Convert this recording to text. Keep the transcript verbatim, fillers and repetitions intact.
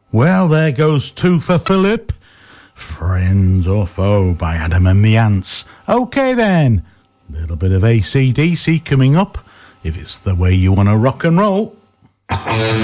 Well, there goes two for Philip. Friends or Foe by Adam and the Ants. Okay then, little bit of A C D C coming up, if it's the way you want to rock and roll.